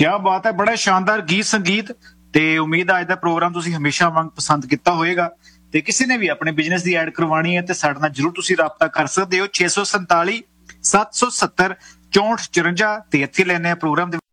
क्या बात है, बड़ा शानदार गीत संगीत। ਤੇ ਉਮੀਦ ਹੈ ਅੱਜ ਦਾ ਪ੍ਰੋਗਰਾਮ ਤੁਸੀਂ ਹਮੇਸ਼ਾ ਵਾਂਗ ਪਸੰਦ ਕੀਤਾ ਹੋਵੇਗਾ। ਤੇ ਕਿਸੇ ਨੇ ਵੀ ਆਪਣੇ ਬਿਜ਼ਨਸ ਦੀ ਐਡ ਕਰਵਾਉਣੀ ਹੈ ਤੇ ਸਾਡੇ ਨਾਲ ਜਰੂਰ ਤੁਸੀਂ ਰਾਬਤਾ ਕਰ ਸਕਦੇ ਹੋ। 647 770 6454 ਤੇ ਇੱਥੇ ਲੈਣੇ ਆ ਪ੍ਰੋਗਰਾਮ ਦੇ